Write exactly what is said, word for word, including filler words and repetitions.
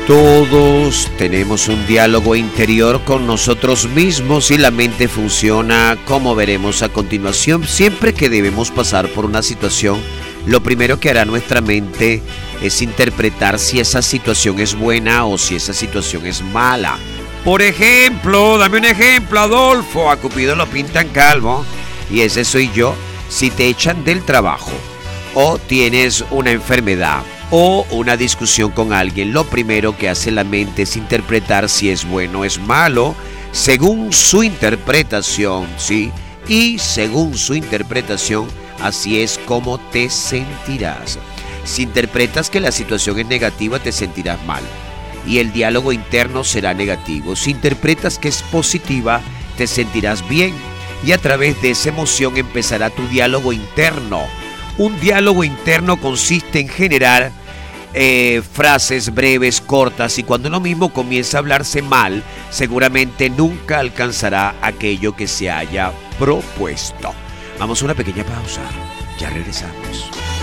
Todos tenemos un diálogo interior con nosotros mismos y la mente funciona como veremos a continuación. Siempre que debemos pasar por una situación, lo primero que hará nuestra mente es interpretar si esa situación es buena o si esa situación es mala. Por ejemplo, dame un ejemplo, Adolfo. A Cupido lo pintan calvo y ese soy yo. Si te echan del trabajo o tienes una enfermedad o una discusión con alguien, lo primero que hace la mente es interpretar si es bueno o es malo, según su interpretación, ¿sí? Y según su interpretación, así es como te sentirás. Si interpretas que la situación es negativa, te sentirás mal y el diálogo interno será negativo. Si interpretas que es positiva, te sentirás bien y a través de esa emoción empezará tu diálogo interno. Un diálogo interno consiste en generar eh, frases breves, cortas, y cuando uno mismo comienza a hablarse mal, seguramente nunca alcanzará aquello que se haya propuesto. Vamos a una pequeña pausa, ya regresamos.